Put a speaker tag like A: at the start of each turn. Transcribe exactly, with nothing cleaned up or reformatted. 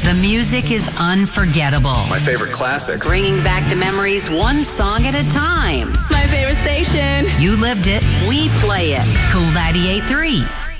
A: The music is unforgettable.
B: My favorite classics.
A: Bringing back the memories one song at a time.
C: My favorite station.
A: You lived it, we play it. Cool ninety-eight point three.